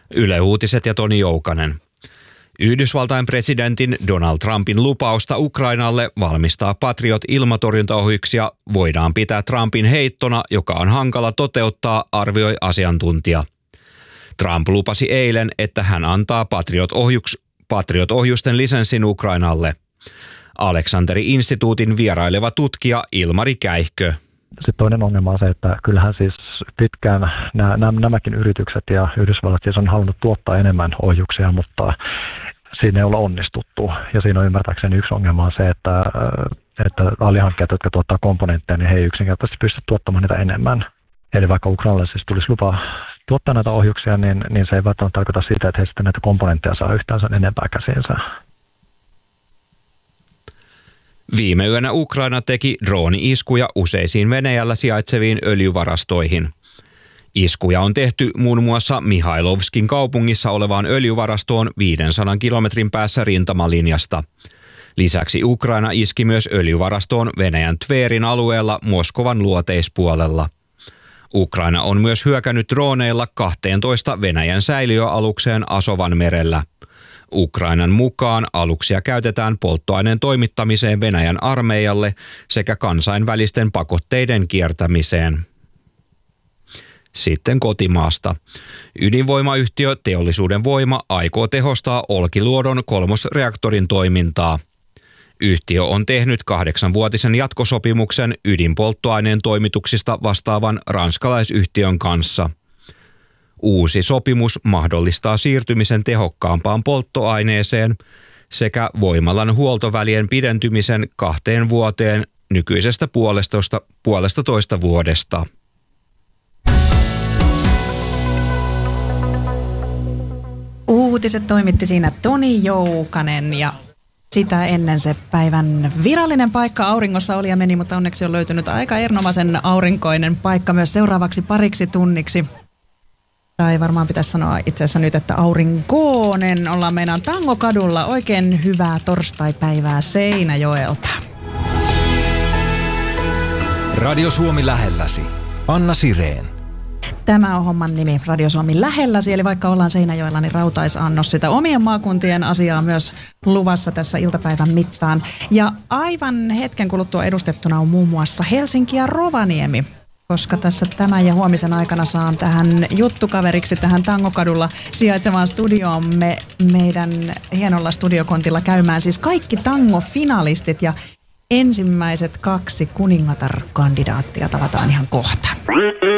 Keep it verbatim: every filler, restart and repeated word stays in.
Yle Uutiset ja Toni Joukanen. Yhdysvaltain presidentin Donald Trumpin lupausta Ukrainalle valmistaa Patriot-ilmatorjuntaohjuksia voidaan pitää Trumpin heittona, joka on hankala toteuttaa, arvioi asiantuntija. Trump lupasi eilen, että hän antaa Patriot-ohjuks, Patriot-ohjusten lisenssin Ukrainalle. Aleksanteri-instituutin vieraileva tutkija Ilmari Käihkö. Sitten toinen ongelma on se, että kyllähän siis pitkään nämä, nämäkin yritykset ja Yhdysvallat siis on halunnut tuottaa enemmän ohjuksia, mutta siinä ei olla onnistuttu. Ja siinä on ymmärtääkseni yksi ongelma on se, että, että alihankkijat, jotka tuottaa komponentteja, niin he ei yksinkertaisesti pysty tuottamaan niitä enemmän. Eli vaikka Ukrainalle siis tulisi lupa tuottaa näitä ohjuksia, niin, niin se ei välttämättä tarkoita sitä, että he sitten näitä komponentteja saa yhtään sen enempää käsiinsä. Viime yönä Ukraina teki drooni-iskuja useisiin Venäjällä sijaitseviin öljyvarastoihin. Iskuja on tehty muun muassa Mihailovskin kaupungissa olevaan öljyvarastoon viidensadan kilometrin päässä rintamalinjasta. Lisäksi Ukraina iski myös öljyvarastoon Venäjän Tverin alueella Moskovan luoteispuolella. Ukraina on myös hyökännyt drooneilla kahteentoista Venäjän säiliöalukseen Asovan merellä. Ukrainan mukaan aluksia käytetään polttoaineen toimittamiseen Venäjän armeijalle sekä kansainvälisten pakotteiden kiertämiseen. Sitten kotimaasta. Ydinvoimayhtiö Teollisuuden Voima aikoo tehostaa Olkiluodon kolmosreaktorin toimintaa. Yhtiö on tehnyt kahdeksanvuotisen jatkosopimuksen ydinpolttoaineen toimituksista vastaavan ranskalaisyhtiön kanssa. Uusi sopimus mahdollistaa siirtymisen tehokkaampaan polttoaineeseen sekä voimalan huoltovälien pidentymisen kahteen vuoteen nykyisestä puolestoista, puolestatoista vuodesta. Uutiset toimitti siinä Toni Joukanen ja sitä ennen se päivän virallinen paikka auringossa oli ja meni, mutta onneksi on löytynyt aika erinomaisen aurinkoinen paikka myös seuraavaksi pariksi tunniksi. Tai varmaan pitäisi sanoa itse asiassa nyt, että aurinkoinen. Ollaan meidän Tangokadulla. Oikein hyvää torstaipäivää Seinäjoelta. Radio Suomi lähelläsi. Anna Sireen. Tämä on homman nimi Radio Suomi lähelläsi, eli vaikka ollaan Seinäjoella, niin rautaisannos sitä omien maakuntien asiaa myös luvassa tässä iltapäivän mittaan. Ja aivan hetken kuluttua edustettuna on muun muassa Helsinki ja Rovaniemi, koska tässä tämän ja huomisen aikana saan tähän juttukaveriksi tähän Tangokadulla sijaitsevaan studioomme meidän hienolla studiokontilla käymään siis kaikki tango-finalistit ja ensimmäiset kaksi kuningatar-kandidaattia tavataan ihan kohta.